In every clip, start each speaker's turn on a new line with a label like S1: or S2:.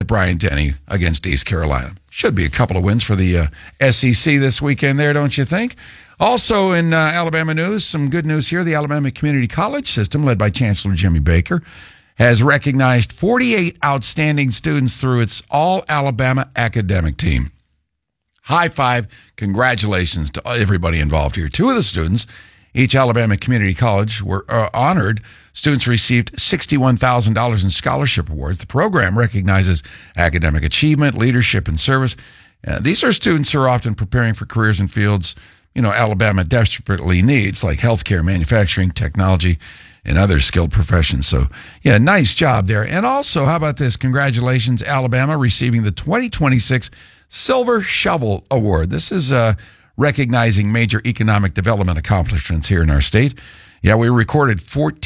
S1: Bryant-Denny against East Carolina. Should be a couple of wins for the SEC this weekend there, don't you think? Also in Alabama news, some good news here. The Alabama Community College system, led by Chancellor Jimmy Baker, has recognized 48 outstanding students through its All-Alabama Academic Team. High five. Congratulations to everybody involved here. Two of the students, each Alabama Community College, were honored. Students received $61,000 in scholarship awards. The program recognizes academic achievement, leadership, and service. These are students who are often preparing for careers in fields, Alabama desperately needs, like healthcare, manufacturing, technology, and other skilled professions. So, yeah, nice job there. And also, how about this? Congratulations, Alabama, receiving the 2026 Silver Shovel Award. This is recognizing major economic development accomplishments here in our state. Yeah, we recorded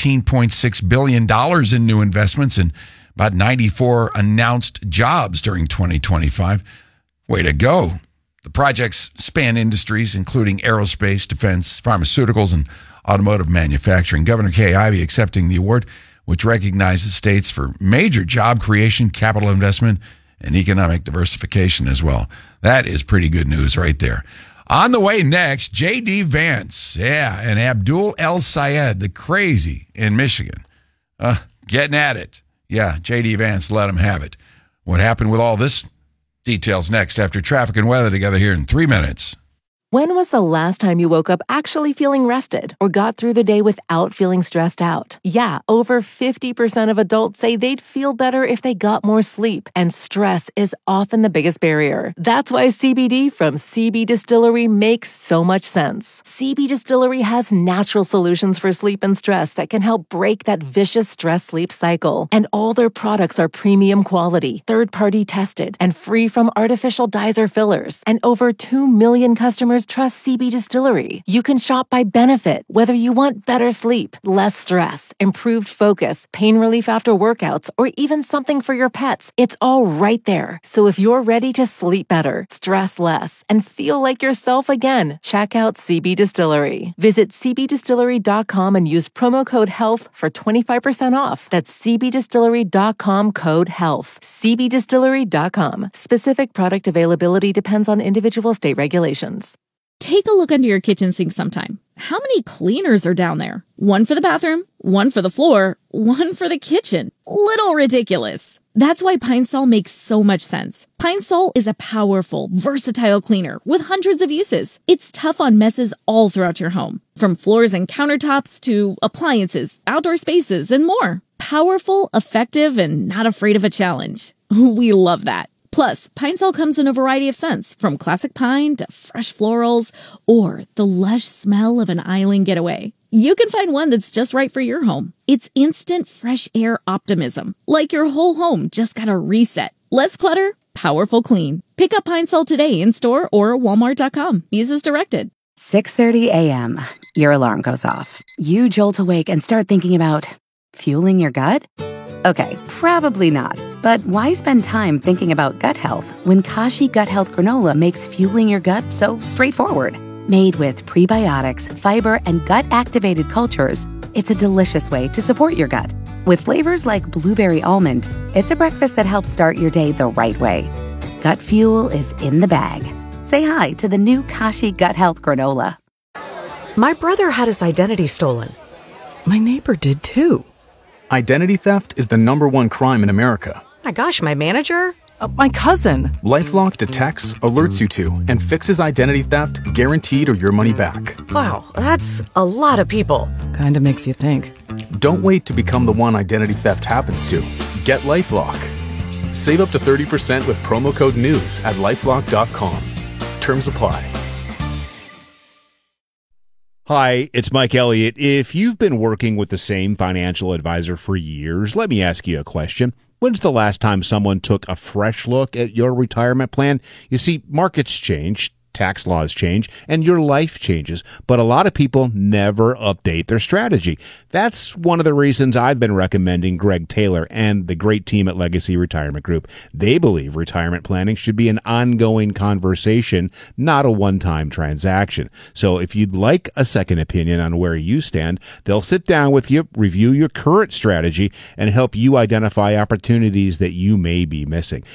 S1: $14.6 billion in new investments and about 94 announced jobs during 2025. Way to go. The projects span industries, including aerospace, defense, pharmaceuticals, and automotive manufacturing. Governor Kay Ivey accepting the award, which recognizes states for major job creation, capital investment, and economic diversification as well. That is pretty good news right there. On the way next, J.D. Vance, and Abdul El Sayed, the crazy in Michigan, getting at it. Yeah, J.D. Vance let him have it. What happened with all this? Details next after traffic and weather together here in 3 minutes.
S2: When was the last time you woke up actually feeling rested or got through the day without feeling stressed out? Yeah, over 50% of adults say they'd feel better if they got more sleep, and stress is often the biggest barrier. That's why CBD from CB Distillery makes so much sense. CB Distillery has natural solutions for sleep and stress that can help break that vicious stress-sleep cycle. And all their products are premium quality, third-party tested, and free from artificial dyes or fillers. And over 2 million customers trust CB Distillery. You can shop by benefit, whether you want better sleep, less stress, improved focus, pain relief after workouts, or even something for your pets. It's all right there. So if you're ready to sleep better, stress less, and feel like yourself again, check out CB Distillery. Visit cbdistillery.com and use promo code HEALTH for 25% off. That's cbdistillery.com, code HEALTH. cbdistillery.com. Specific product availability depends on individual state regulations.
S3: Take a look under your kitchen sink sometime. How many cleaners are down there? One for the bathroom, one for the floor, one for the kitchen. Little ridiculous. That's why Pine Sol makes so much sense. Pine Sol is a powerful, versatile cleaner with hundreds of uses. It's tough on messes all throughout your home, from floors and countertops to appliances, outdoor spaces, and more. Powerful, effective, and not afraid of a challenge. We love that. Plus, Pine Sol comes in a variety of scents, from classic pine to fresh florals, or the lush smell of an island getaway. You can find one that's just right for your home. It's instant fresh air optimism, like your whole home just got a reset. Less clutter, powerful clean. Pick up Pine Sol today in store or walmart.com. Use as directed.
S4: 6:30 a.m. Your alarm goes off. You jolt awake and start thinking about fueling your gut? Okay, probably not. But why spend time thinking about gut health when Kashi Gut Health Granola makes fueling your gut so straightforward? Made with prebiotics, fiber, and gut-activated cultures, it's a delicious way to support your gut. With flavors like blueberry almond, it's a breakfast that helps start your day the right way. Gut fuel is in the bag. Say hi to the new Kashi Gut Health Granola.
S5: My brother had his identity stolen. My neighbor did too.
S6: Identity theft is the #1 crime in America.
S5: My gosh, my manager?
S7: My cousin.
S6: LifeLock detects, alerts you to, and fixes identity theft guaranteed or your money back.
S5: Wow, that's a lot of people.
S7: Kinda makes you think.
S6: Don't wait to become the one identity theft happens to. Get LifeLock. Save up to 30% with promo code NEWS at LifeLock.com. Terms apply.
S8: Hi, it's Mike Elliott. If you've been working with the same financial advisor for years, let me ask you a question. When's the last time someone took a fresh look at your retirement plan? You see, markets change, tax laws change, and your life changes, but a lot of people never update their strategy. That's one of the reasons I've been recommending Greg Taylor and the great team at Legacy Retirement Group. They believe retirement planning should be an ongoing conversation, not a one-time transaction. So if you'd like a second opinion on where you stand, they'll sit down with you, review your current strategy, and help you identify opportunities that you may be missing.